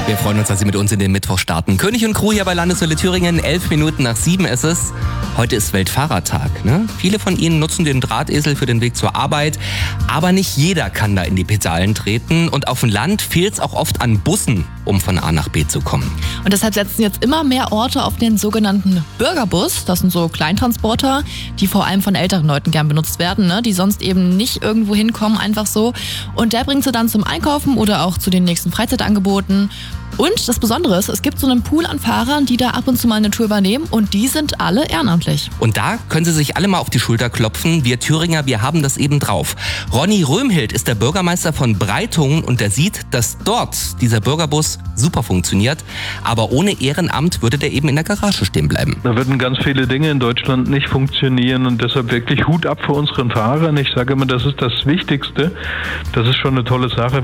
Wir freuen uns, dass Sie mit uns in den Mittwoch starten. König und Crew hier bei Landeswelle Thüringen, 11 Minuten nach 7 ist es. Heute ist Weltfahrradtag, ne? Viele von Ihnen nutzen den Drahtesel für den Weg zur Arbeit, aber nicht jeder kann da in die Pedalen treten. Und auf dem Land fehlt es auch oft an Bussen, um von A nach B zu kommen. Und deshalb setzen jetzt immer mehr Orte auf den sogenannten Bürgerbus. Das sind so Kleintransporter, die vor allem von älteren Leuten gern benutzt werden, ne? Die sonst eben nicht irgendwo hinkommen, einfach so. Und der bringt sie dann zum Einkaufen oder auch zu den nächsten Freizeitangeboten. Und das Besondere ist, es gibt so einen Pool an Fahrern, die da ab und zu mal eine Tour übernehmen und die sind alle ehrenamtlich. Und da können Sie sich alle mal auf die Schulter klopfen. Wir Thüringer, wir haben das eben drauf. Ronny Röhmhild ist der Bürgermeister von Breitungen und der sieht, dass dort dieser Bürgerbus super funktioniert. Aber ohne Ehrenamt würde der eben in der Garage stehen bleiben. Da würden ganz viele Dinge in Deutschland nicht funktionieren und deshalb wirklich Hut ab vor unseren Fahrern. Ich sage immer, das ist das Wichtigste. Das ist schon eine tolle Sache.